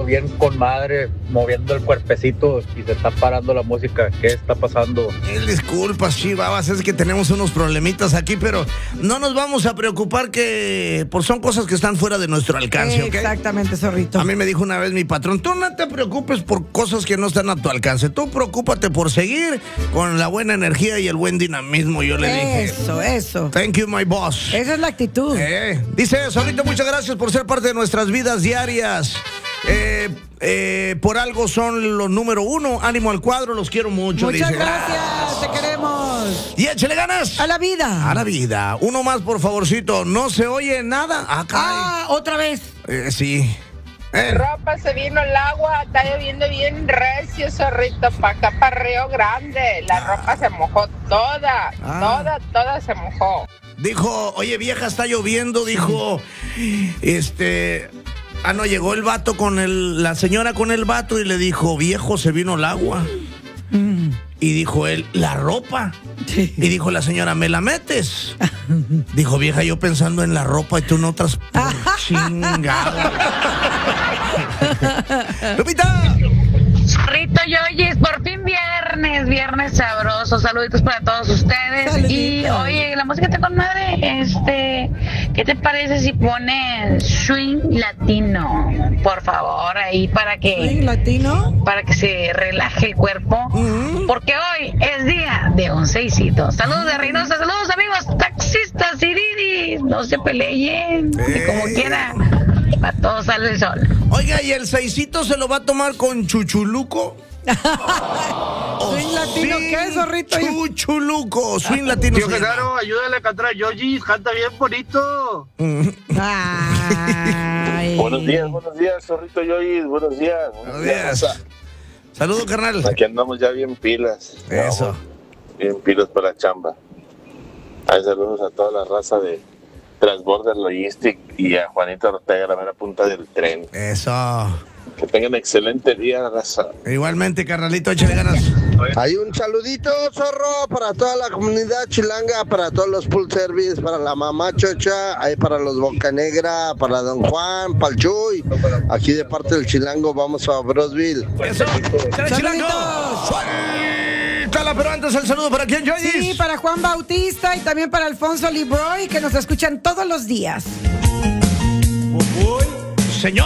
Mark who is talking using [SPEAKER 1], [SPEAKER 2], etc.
[SPEAKER 1] bien con madre, moviendo el cuerpecito y se está parando la música. ¿Qué está pasando?
[SPEAKER 2] Disculpas, Chivabas, es que tenemos unos problemitas aquí, pero no nos vamos a preocupar que son cosas que están fuera de nuestro alcance, ¿ok?
[SPEAKER 3] Exactamente, zorrito.
[SPEAKER 2] A mí me dijo una vez mi patrón, tú no te preocupes por cosas que no están a tu alcance, tú preocúpate por seguir con la buena energía y el buen dinamismo. Yo le dije,
[SPEAKER 3] Eso.
[SPEAKER 2] thank you, my boss.
[SPEAKER 3] Esa es la actitud.
[SPEAKER 2] Dice, Zorrito, muchas gracias por ser parte de nuestras vidas diarias. Por algo son los número uno. Ánimo al cuadro, los quiero mucho.
[SPEAKER 3] Muchas
[SPEAKER 2] dice.
[SPEAKER 3] gracias, te queremos.
[SPEAKER 2] Y échale ganas.
[SPEAKER 3] A la vida.
[SPEAKER 2] A la vida. Uno más, por favorcito. No se oye nada.
[SPEAKER 3] Otra vez.
[SPEAKER 2] Sí.
[SPEAKER 4] Mi ropa se vino el agua, está lloviendo bien recio, Zorrito, para acá, para Río Grande. La ropa se mojó toda se mojó.
[SPEAKER 2] Dijo, oye vieja, está lloviendo, dijo, no, llegó el vato la señora con el vato y le dijo, viejo, se vino el agua. Y dijo él, la ropa.
[SPEAKER 3] Sí.
[SPEAKER 2] Y dijo la señora, ¿me la metes? Dijo, vieja, yo pensando en la ropa y tú no otras chingado. ¡Lupita!
[SPEAKER 5] Zorrito Yoyis, por fin viernes sabroso. Saluditos para todos ustedes.
[SPEAKER 3] Saluditos.
[SPEAKER 5] Y oye, la música está con madre. ¿Qué te parece si pones swing latino? Por favor, ahí para que
[SPEAKER 3] latino,
[SPEAKER 5] para que se relaje el cuerpo. Porque hoy es día de un seisito. Saludos de Reynosa, saludos amigos taxistas y didis. No se peleen, que como quiera, para todos sale el sol.
[SPEAKER 2] Oiga, ¿y el seisito se lo va a tomar con chuchuluco?
[SPEAKER 3] Swing latino, ¿qué, Zorrito?
[SPEAKER 2] Chuchuluco, swing latino.
[SPEAKER 6] Tío Genaro, ayúdale a cantar a Yoyis, canta bien bonito.
[SPEAKER 7] Buenos días, Zorrito Yoyis, buenos días.
[SPEAKER 2] Buenos días. Saludos, carnal.
[SPEAKER 7] Aquí andamos ya bien pilas.
[SPEAKER 2] Eso.
[SPEAKER 7] Bien pilas para la chamba. Hay saludos a toda la raza de Transborder Logistic y a Juanito Ortega, la mera punta del tren.
[SPEAKER 2] Eso.
[SPEAKER 7] Que tengan excelente día, raza.
[SPEAKER 2] Igualmente, carnalito, échale ganas.
[SPEAKER 8] Hay un saludito, zorro, para toda la comunidad chilanga, para todos los full service, para la mamá Chocha, ahí para los Boca Negra, para Don Juan, para el Chuy. Aquí de parte del chilango vamos a Brosville.
[SPEAKER 2] Eso. ¡Chilango! Suéltala, pero antes el saludo para quién, Yoyis.
[SPEAKER 3] Sí, para Juan Bautista y también para Alfonso Libroy, que nos escuchan todos los días.
[SPEAKER 2] Uy.